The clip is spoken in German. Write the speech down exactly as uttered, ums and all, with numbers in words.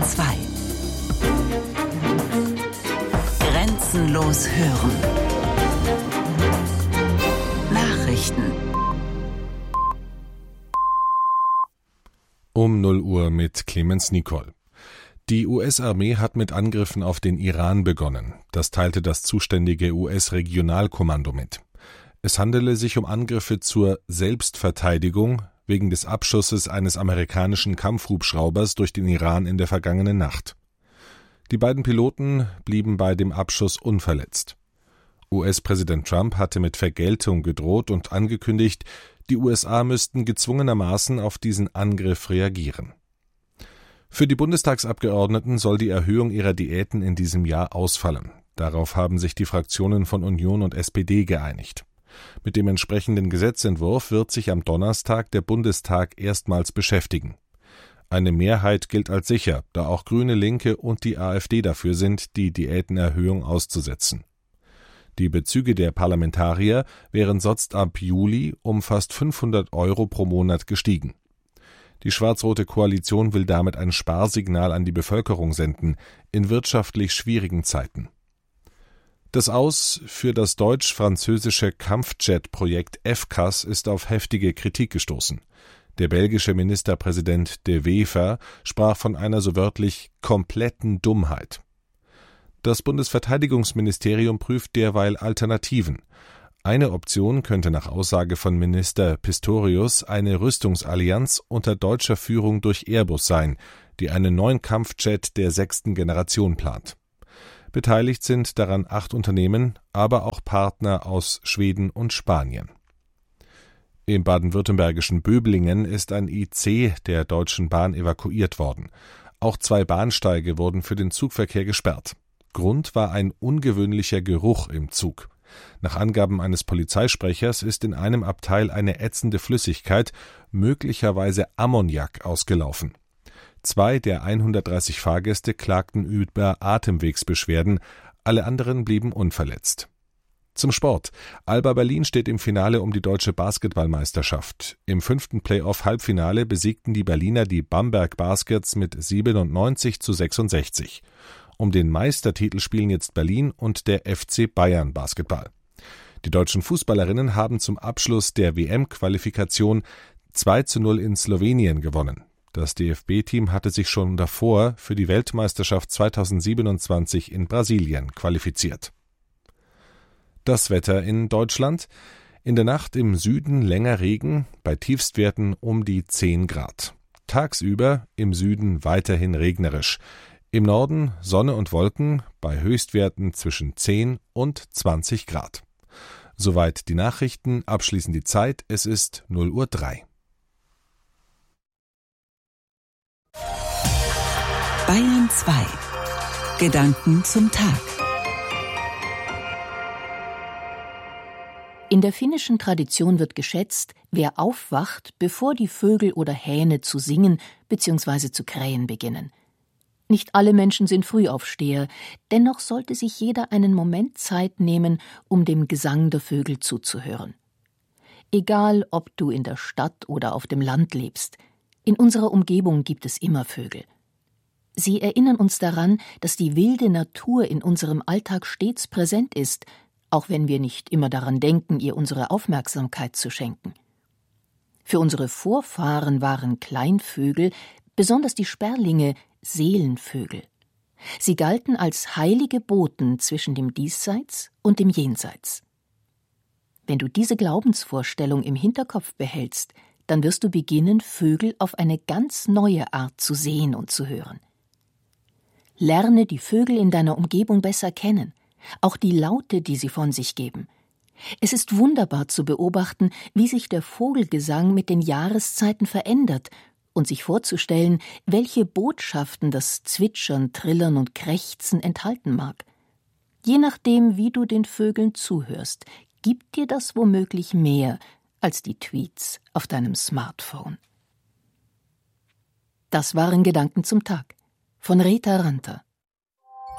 Bayern zwei. Grenzenlos hören. Nachrichten. Um null Uhr mit Clemens Nicol. Die U S-Armee hat mit Angriffen auf den Iran begonnen. Das teilte das zuständige U S-Regionalkommando mit. Es handele sich um Angriffe zur Selbstverteidigung wegen des Abschusses eines amerikanischen Kampfhubschraubers durch den Iran in der vergangenen Nacht. Die beiden Piloten blieben bei dem Abschuss unverletzt. U S-Präsident Trump hatte mit Vergeltung gedroht und angekündigt, die U S A müssten gezwungenermaßen auf diesen Angriff reagieren. Für die Bundestagsabgeordneten soll die Erhöhung ihrer Diäten in diesem Jahr ausfallen. Darauf haben sich die Fraktionen von Union und S P D geeinigt. Mit dem entsprechenden Gesetzentwurf wird sich am Donnerstag der Bundestag erstmals beschäftigen. Eine Mehrheit gilt als sicher, da auch Grüne, Linke und die AfD dafür sind, die Diätenerhöhung auszusetzen. Die Bezüge der Parlamentarier wären sonst ab Juli um fast fünfhundert Euro pro Monat gestiegen. Die schwarz-rote Koalition will damit ein Sparsignal an die Bevölkerung senden, in wirtschaftlich schwierigen Zeiten. Das Aus für das deutsch-französische Kampfjet-Projekt F C A S ist auf heftige Kritik gestoßen. Der belgische Ministerpräsident De Wever sprach von einer so wörtlich kompletten Dummheit. Das Bundesverteidigungsministerium prüft derweil Alternativen. Eine Option könnte nach Aussage von Minister Pistorius eine Rüstungsallianz unter deutscher Führung durch Airbus sein, die einen neuen Kampfjet der sechsten Generation plant. Beteiligt sind daran acht Unternehmen, aber auch Partner aus Schweden und Spanien. Im baden-württembergischen Böblingen ist ein I C der Deutschen Bahn evakuiert worden. Auch zwei Bahnsteige wurden für den Zugverkehr gesperrt. Grund war ein ungewöhnlicher Geruch im Zug. Nach Angaben eines Polizeisprechers ist in einem Abteil eine ätzende Flüssigkeit, möglicherweise Ammoniak, ausgelaufen. Zwei der hundertdreißig Fahrgäste klagten über Atemwegsbeschwerden, alle anderen blieben unverletzt. Zum Sport. Alba Berlin steht im Finale um die deutsche Basketballmeisterschaft. Im fünften Playoff-Halbfinale besiegten die Berliner die Bamberg Baskets mit siebenundneunzig zu sechsundsechzig. Um den Meistertitel spielen jetzt Berlin und der F C Bayern Basketball. Die deutschen Fußballerinnen haben zum Abschluss der W M-Qualifikation zwei zu null in Slowenien gewonnen. Das D F B-Team hatte sich schon davor für die Weltmeisterschaft zweitausendsiebenundzwanzig in Brasilien qualifiziert. Das Wetter in Deutschland: In der Nacht im Süden länger Regen, bei Tiefstwerten um die zehn Grad. Tagsüber im Süden weiterhin regnerisch. Im Norden Sonne und Wolken, bei Höchstwerten zwischen zehn und zwanzig Grad. Soweit die Nachrichten, abschließend die Zeit, es ist null Uhr drei. Bayern zwei. Gedanken zum Tag. In der finnischen Tradition wird geschätzt, wer aufwacht, bevor die Vögel oder Hähne zu singen bzw. zu krähen beginnen. Nicht alle Menschen sind Frühaufsteher, dennoch sollte sich jeder einen Moment Zeit nehmen, um dem Gesang der Vögel zuzuhören. Egal, ob du in der Stadt oder auf dem Land lebst, in unserer Umgebung gibt es immer Vögel. Sie erinnern uns daran, dass die wilde Natur in unserem Alltag stets präsent ist, auch wenn wir nicht immer daran denken, ihr unsere Aufmerksamkeit zu schenken. Für unsere Vorfahren waren Kleinvögel, besonders die Sperlinge, Seelenvögel. Sie galten als heilige Boten zwischen dem Diesseits und dem Jenseits. Wenn du diese Glaubensvorstellung im Hinterkopf behältst, dann wirst du beginnen, Vögel auf eine ganz neue Art zu sehen und zu hören. Lerne die Vögel in deiner Umgebung besser kennen, auch die Laute, die sie von sich geben. Es ist wunderbar zu beobachten, wie sich der Vogelgesang mit den Jahreszeiten verändert und sich vorzustellen, welche Botschaften das Zwitschern, Trillern und Krächzen enthalten mag. Je nachdem, wie du den Vögeln zuhörst, gibt dir das womöglich mehr als die Tweets auf deinem Smartphone. Das waren Gedanken zum Tag von Rita Ranter.